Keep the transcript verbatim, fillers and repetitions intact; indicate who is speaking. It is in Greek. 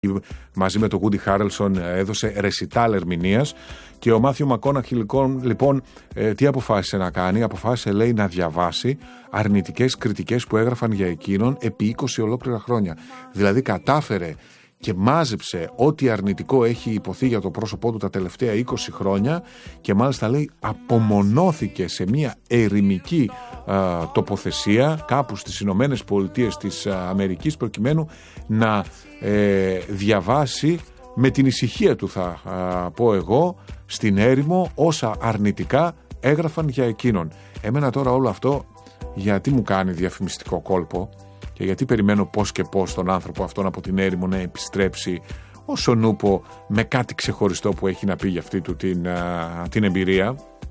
Speaker 1: μαζί με τον Woody Harrelson έδωσε ρεσιτάλ ερμηνείας. Και ο Μάθιου Μακόναχι λοιπόν ε, τι αποφάσισε να κάνει? Αποφάσισε, λέει, να διαβάσει αρνητικές κριτικές που έγραφαν για εκείνον επί είκοσι ολόκληρα χρόνια. Δηλαδή κατάφερε και μάζεψε ό,τι αρνητικό έχει υποθεί για το πρόσωπό του τα τελευταία είκοσι χρόνια και μάλιστα, λέει, απομονώθηκε σε μια ερημική α, τοποθεσία κάπου στις Ηνωμένες Πολιτείες της α, Αμερικής προκειμένου να ε, διαβάσει με την ησυχία του, θα α, πω εγώ, στην έρημο όσα αρνητικά έγραφαν για εκείνον. Εμένα τώρα όλο αυτό γιατί μου κάνει διαφημιστικό κόλπο και γιατί περιμένω πώς και πώς τον άνθρωπο αυτόν από την έρημο να επιστρέψει όσον ούπο με κάτι ξεχωριστό που έχει να πει για αυτή του την, α, την εμπειρία.